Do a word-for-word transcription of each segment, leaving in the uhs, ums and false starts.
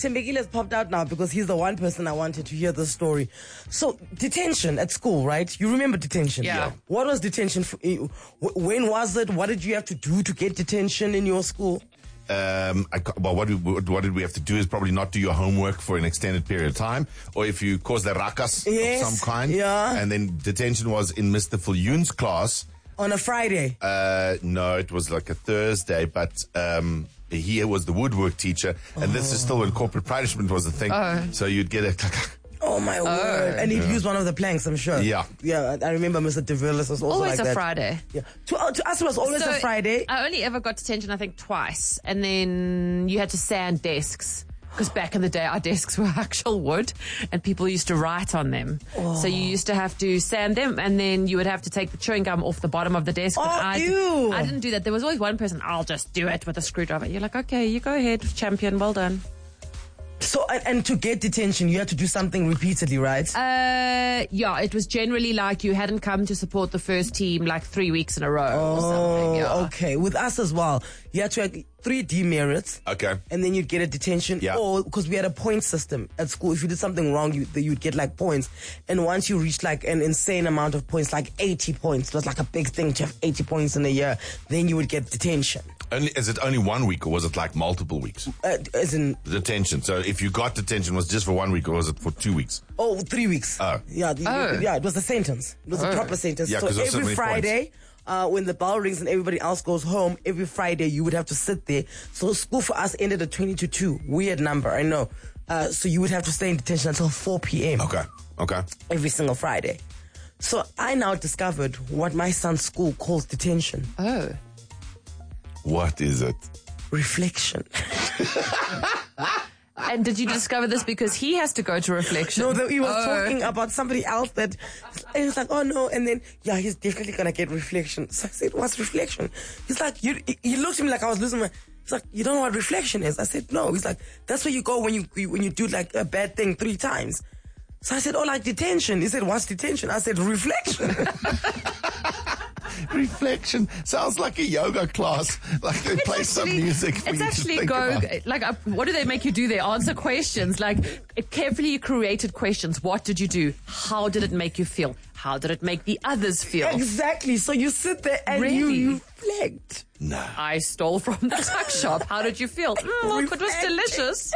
Tembekile has popped out now because he's the one person I wanted to hear the story. So, detention at school, right? You remember detention? Yeah. yeah. What was detention? For, when was it? What did you have to do to get detention in your school? Um, I, well, what, did we, what did we have to do is probably not do your homework for an extended period of time, or if you cause the rakas yes, of some kind. Yeah. And then detention was in Mister Viljoen's class. On a Friday? Uh, no, it was like a Thursday, but um, he was the woodwork teacher, and oh. this is still when corporal punishment was a thing. Oh. So you'd get a... Oh, my oh. word. And he'd yeah. use one of the planks, I'm sure. Yeah. Yeah, I remember Mister De Villiers was also always like a that. Friday. Yeah. To, uh, to us, it was always so a Friday. I only ever got detention, I think, twice. And then you had to sand desks. Because back in the day, our desks were actual wood and people used to write on them. Oh. So you used to have to sand them and then you would have to take the chewing gum off the bottom of the desk. Oh, I, ew. I didn't do that. There was always one person, I'll just do it with a screwdriver. You're like, okay, you go ahead, champion, well done. So, and, and to get detention, you had to do something repeatedly, right? Uh, yeah, it was generally like you hadn't come to support the first team like three weeks in a row oh, or something. Yeah. Okay. With us as well, you had to have three demerits. Okay. And then you'd get a detention. Yeah. Or, because we had a point system at school. If you did something wrong, you, you'd get like points. And once you reached like an insane amount of points, like eighty points, it was like a big thing to have eighty points in a year, then you would get detention. Only, is it only one week or was it like multiple weeks? Uh, as in... Detention. So if you got detention, was it just for one week or was it for two weeks? Oh, three weeks. Oh. Yeah, the, oh. yeah, it was a sentence. It was oh. a proper sentence. Yeah, so every so Friday, uh, when the bell rings and everybody else goes home, every Friday you would have to sit there. So school for us ended at twenty to two. Weird number, I know. Uh, so you would have to stay in detention until four p.m. Okay, okay. Every single Friday. So I now discovered what my son's school calls detention. Oh. What is it? Reflection. And did you discover this because he has to go to reflection? No, he was oh. talking about somebody else that, and he's like, oh no, and then, yeah, he's definitely gonna get reflection. So I said, what's reflection? He's like, you, he looked at me like I was losing my, he's like, you don't know what reflection is? I said, no. He's like, that's where you go when you, when you do like a bad thing three times. So I said, oh, like detention. He said, what's detention? I said, reflection. Reflection sounds like a yoga class. Like they it's play actually, some music for it's you actually to think go about. like uh, what do they make you do there? Answer questions like carefully created questions. What did you do? How did it make you feel? How did it make the others feel? Exactly. So you sit there and really? you reflect. No. I stole from the tuck shop. How did you feel? Mm, look, it was delicious.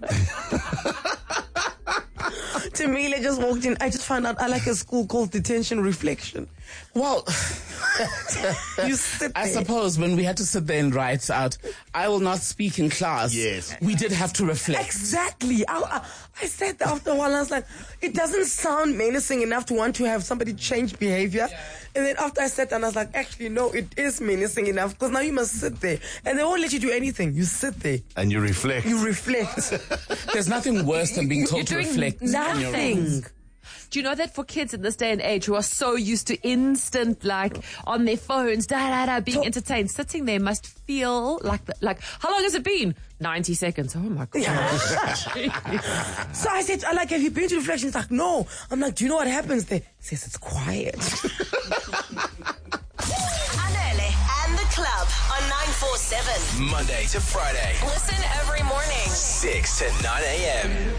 Tamila just walked in. I just found out I like a school called Detention Reflection. Well, you sit there. I suppose when we had to sit there and write out, I will not speak in class. Yes. We did have to reflect. Exactly. I, I, I said that after a while. I was like, it doesn't sound menacing enough to want to have somebody change behavior. Yeah. And then after I sat down, I was like, actually, no, it is menacing enough because now you must sit there. And they won't let you do anything. You sit there. And you reflect. You reflect. There's nothing worse than being told You're to reflect. Nothing. Do you know that for kids in this day and age who are so used to instant, like, on their phones, da da da, being entertained, sitting there must feel like, the, like, how long has it been? ninety seconds. Oh my God. So I said, I like, have you been to reflection? He's like, no. I'm like, do you know what happens there? He says, it's quiet. Anele and the club on nine four seven. Monday to Friday. Listen every morning. six to nine a.m.